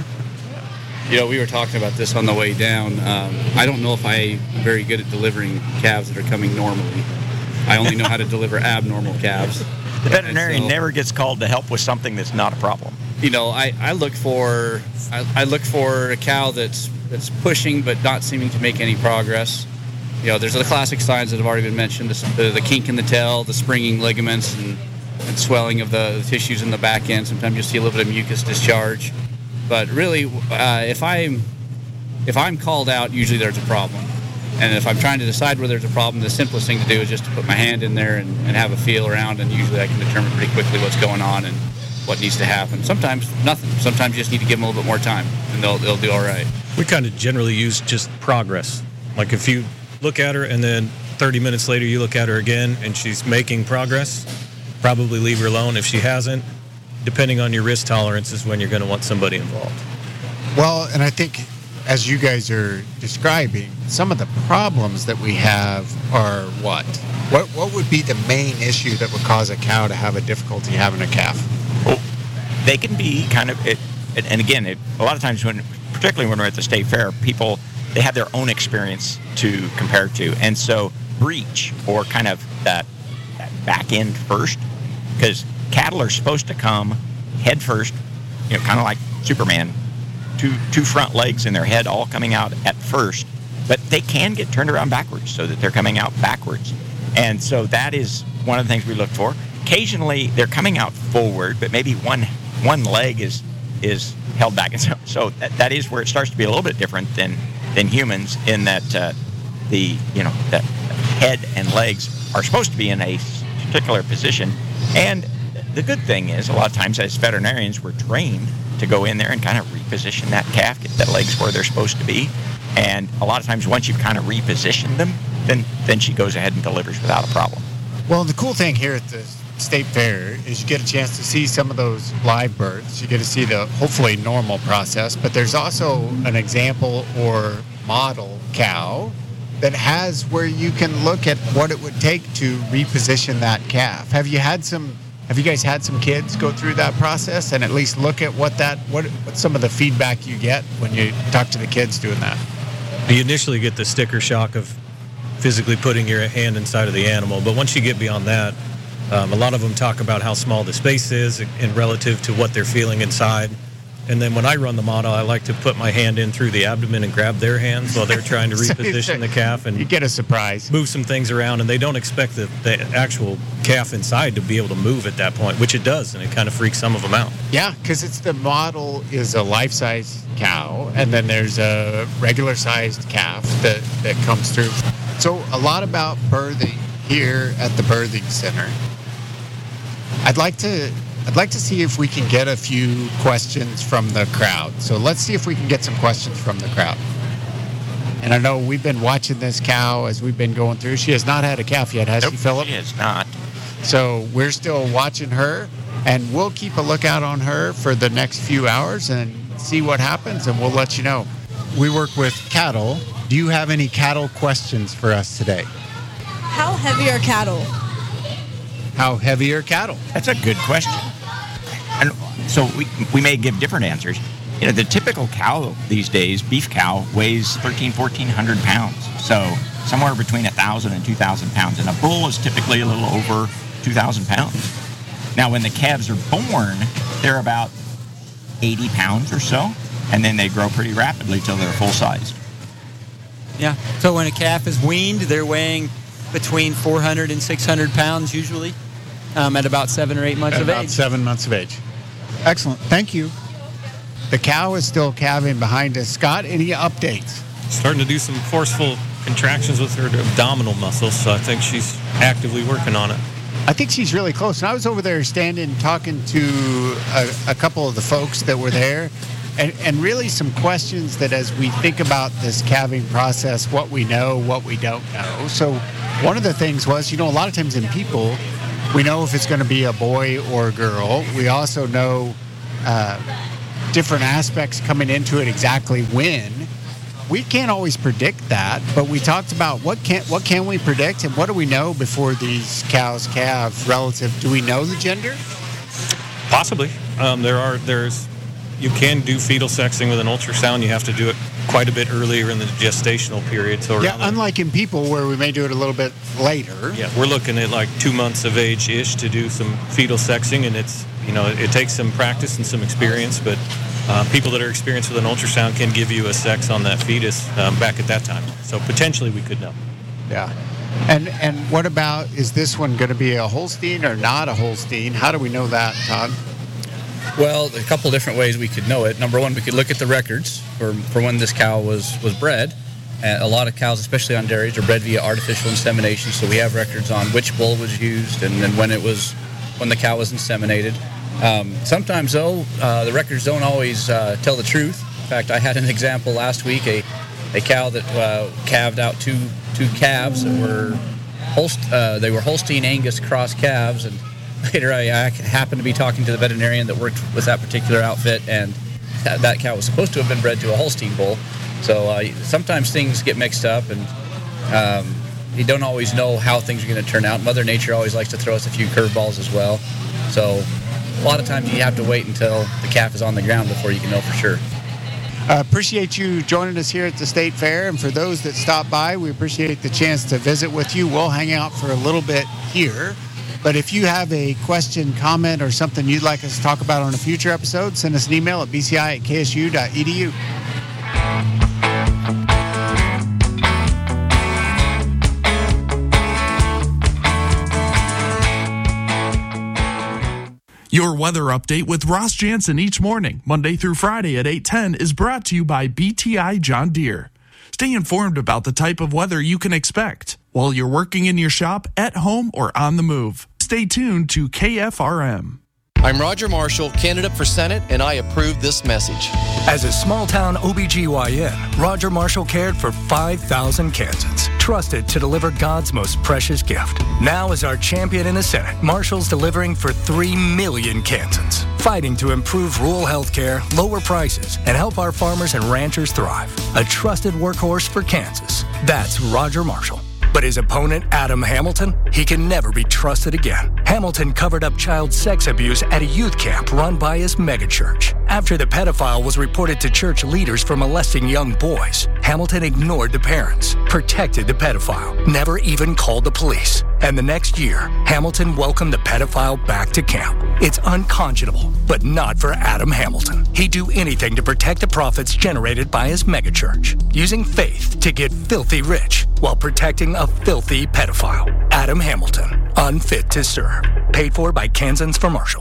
You know, we were talking about this on the way down. Um, I don't know if I'm very good at delivering calves that are coming normally. I only know how to deliver abnormal calves. The veterinarian so, never gets called to help with something that's not a problem. You know, I, I look for I, I look for a cow that's that's pushing but not seeming to make any progress. You know, there's the classic signs that have already been mentioned: the, the, the kink in the tail, the springing ligaments, and, and swelling of the, the tissues in the back end. Sometimes you'll see a little bit of mucus discharge. But really, uh, if I'm if I'm called out, usually there's a problem. And if I'm trying to decide whether there's a problem, the simplest thing to do is just to put my hand in there and, and have a feel around, and usually I can determine pretty quickly what's going on and what needs to happen. Sometimes nothing. Sometimes you just need to give them a little bit more time, and they'll they'll do all right. We kind of generally use just progress. Like if you look at her and then thirty minutes later you look at her again and she's making progress, probably leave her alone. If she hasn't, depending on your risk tolerance is when you're going to want somebody involved. Well, and I think as you guys are describing, some of the problems that we have are what? What what would be the main issue that would cause a cow to have a difficulty having a calf? Well, they can be kind of, it, and again, it, a lot of times when, particularly when we're at the state fair, people, they have their own experience to compare to. And so breech, or kind of that, that back end first, because cattle are supposed to come head first, you know, kind of like Superman, two two front legs and their head all coming out at first, but they can get turned around backwards so that they're coming out backwards. And so that is one of the things we look for. Occasionally they're coming out forward, but maybe one one leg is is held back. And so, so that, that is where it starts to be a little bit different than than humans, in that uh, the you know the head and legs are supposed to be in a particular position. And the good thing is, a lot of times as veterinarians, we're trained to go in there and kind of reposition that calf, get the legs where they're supposed to be. And a lot of times once you've kind of repositioned them, then then she goes ahead and delivers without a problem. Well, the cool thing here at the state fair is you get a chance to see some of those live births. You get to see the hopefully normal process, but there's also an example or model cow that has where you can look at what it would take to reposition that calf. Have you had some Have you guys had some kids go through that process and at least look at what that what what's some of the feedback you get when you talk to the kids doing that? You initially get the sticker shock of physically putting your hand inside of the animal, but once you get beyond that, um, a lot of them talk about how small the space is in relative to what they're feeling inside. And then when I run the model, I like to put my hand in through the abdomen and grab their hands while they're trying to reposition the calf. And you get a surprise. Move some things around, and they don't expect the, the actual calf inside to be able to move at that point, which it does, and it kind of freaks some of them out. Yeah, because it's the model is a life-size cow, and then there's a regular-sized calf that, that comes through. So a lot about birthing here at the birthing center. I'd like to... I'd like to see if we can get a few questions from the crowd. So let's see if we can get some questions from the crowd. And I know we've been watching this cow as we've been going through. She has not had a calf yet, has nope, she, Philip? She has not. So we're still watching her, and we'll keep a lookout on her for the next few hours and see what happens, and we'll let you know. We work with cattle. Do you have any cattle questions for us today? How heavy are cattle? How heavy are cattle? That's a good question. And so we, we may give different answers. you know, the typical cow these days, beef cow, weighs thirteen, fourteen hundred pounds. So somewhere between one thousand and two thousand pounds. And a bull is typically a little over two thousand pounds. Now, when the calves are born, they're about eighty pounds or so, and then they grow pretty rapidly till they're full-sized. Yeah. So when a calf is weaned, they're weighing between four hundred and six hundred pounds usually, um, at about seven or eight months At of about age. seven months of age. Excellent. Thank you. The cow is still calving behind us. Scott, any updates? Starting to do some forceful contractions with her abdominal muscles, so I think she's actively working on it. I think she's really close. And I was over there standing talking to a, a couple of the folks that were there, and, and really some questions that as we think about this calving process, what we know, what we don't know. So one of the things was, you know, a lot of times in people, we know if it's going to be a boy or a girl. We also know uh, different aspects coming into it, exactly when. We can't always predict that, but we talked about what can what can we predict and what do we know before these cows calve relative. Do we know the gender? Possibly. Um, there are there's you can do fetal sexing with an ultrasound. You have to do it quite a bit earlier in the gestational period. So Yeah, unlike in people where we may do it a little bit later. Yeah, we're looking at like two months of age-ish to do some fetal sexing, and it's, you know, it takes some practice and some experience, but uh, people that are experienced with an ultrasound can give you a sex on that fetus um, back at that time. So potentially we could know. Yeah. And and what about, is this one going to be a Holstein or not a Holstein? How do we know that, Todd? Well, a couple different ways we could know it. Number one, we could look at the records for, for when this cow was, was bred. And a lot of cows, especially on dairies, are bred via artificial insemination, so we have records on which bull was used and then when it was, when the cow was inseminated. Um, sometimes, though, uh, the records don't always uh, tell the truth. In fact, I had an example last week, a, a cow that uh, calved out two two calves that were Holst, uh, they were Holstein Angus cross calves, and later I, I happened to be talking to the veterinarian that worked with that particular outfit, and that, that cow was supposed to have been bred to a Holstein bull. So uh, sometimes things get mixed up, and um, you don't always know how things are going to turn out. Mother Nature always likes to throw us a few curveballs as well. So a lot of times you have to wait until the calf is on the ground before you can know for sure. Uh, appreciate you joining us here at the State Fair, and for those that stop by, we appreciate the chance to visit with you. We'll hang out for a little bit here, but if you have a question, comment, or something you'd like us to talk about on a future episode, send us an email at b c i at k s u dot e d u. Your weather update with Ross Jansen each morning, Monday through Friday at eight ten, is brought to you by B T I John Deere. Stay informed about the type of weather you can expect while you're working in your shop, at home, or on the move. Stay tuned to K F R M. I'm Roger Marshall, candidate for Senate, and I approve this message. As a small-town O B G Y N, Roger Marshall cared for five thousand Kansans, trusted to deliver God's most precious gift. Now as our champion in the Senate, Marshall's delivering for three million Kansans, fighting to improve rural health care, lower prices, and help our farmers and ranchers thrive. A trusted workhorse for Kansas. That's Roger Marshall. But his opponent, Adam Hamilton, he can never be trusted again. Hamilton covered up child sex abuse at a youth camp run by his megachurch. After the pedophile was reported to church leaders for molesting young boys, Hamilton ignored the parents, protected the pedophile, never even called the police. And the next year, Hamilton welcomed the pedophile back to camp. It's unconscionable, but not for Adam Hamilton. He'd do anything to protect the profits generated by his megachurch, using faith to get filthy rich while protecting a filthy pedophile. Adam Hamilton, unfit to serve. Paid for by Kansans for Marshall.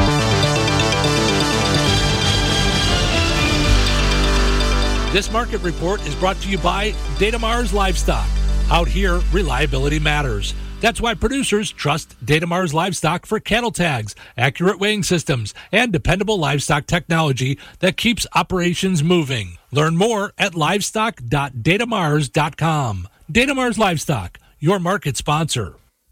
This market report is brought to you by Datamars Livestock. Out here, reliability matters. That's why producers trust Datamars Livestock for cattle tags, accurate weighing systems, and dependable livestock technology that keeps operations moving. Learn more at livestock dot datamars dot com. Datamars Livestock, your market sponsor.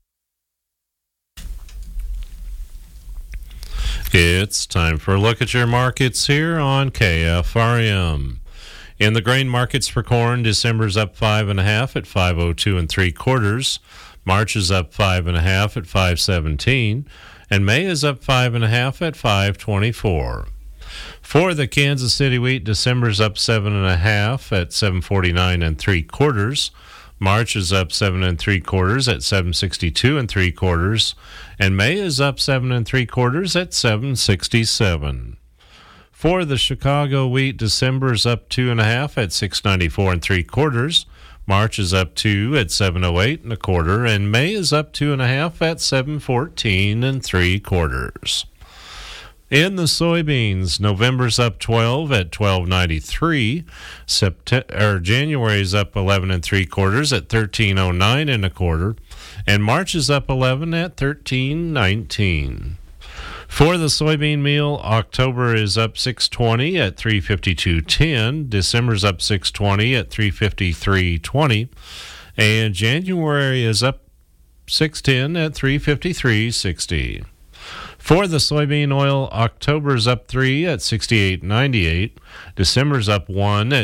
It's time for a look at your markets here on K F R M. In the grain markets for corn, December's up five and a half at five oh two and three quarters. March is up five and a half at five seventeen, and May is up five and a half at five twenty-four. For the Kansas City wheat, December's up seven and a half at seven forty-nine and three quarters. March is up seven and three quarters at seven sixty-two and three quarters, and May is up seven and three quarters at seven sixty-seven. For the Chicago wheat, December's up two and a half at six ninety-four and three quarters. March is up two at seven oh eight and a quarter, and May is up two and a half at seven fourteen and three quarters. In the soybeans, November's up twelve at twelve ninety-three. September or January's up eleven and three quarters at thirteen oh nine and a quarter, and March is up eleven at thirteen nineteen. For the soybean meal, October is up six twenty at three fifty-two ten. December's up six twenty at three fifty-three twenty, and January is up six ten at three fifty-three sixty. For the soybean oil, October's up three at sixty-eight ninety-eight. December's up one at